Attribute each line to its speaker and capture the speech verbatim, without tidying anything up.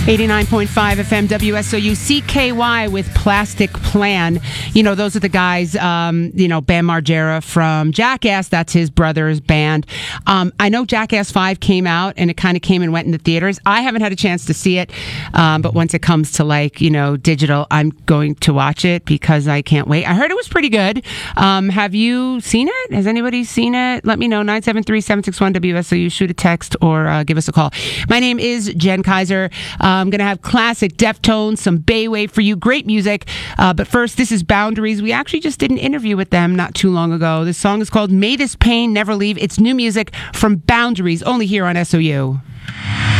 Speaker 1: eighty-nine point five F M W S O U C K Y with Plastic Plan. You know, those are the guys, um, you know, Bam Margera from Jackass. That's his brother's band. Um, I know Jackass five came out and it kind of came and went in the theaters. I haven't had a chance to see it, um, but once it comes to like, you know, digital, I'm going to watch it because I can't wait. I heard it was pretty good. Um, have you seen it? Has anybody seen it? Let me know. nine seven three, seven six one, W S O U. Shoot a text or uh, give us a call. My name is Jen Kaiser. Uh, I'm going to have classic Deftones, some Baywave for you. Great music. Uh, but first, this is Boundaries. We actually just did an interview with them not too long ago. This song is called May This Pain Never Leave. It's new music from Boundaries, only here on S O U.